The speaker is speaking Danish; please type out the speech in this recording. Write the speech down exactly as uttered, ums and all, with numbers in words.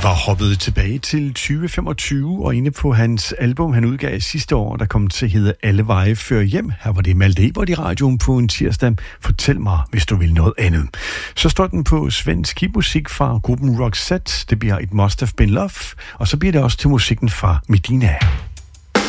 var hoppet tilbage til tyve femogtyve og inde på hans album, han udgav sidste år, der kom til at hedde Alle veje fører hjem. Her var det Malte Ebert i radioen på en tirsdag. Fortæl mig, hvis du vil noget andet. Så står den på svensk musik fra gruppen Roxette. Det bliver et Must Have Been Love, og så bliver det også til musikken fra Medina.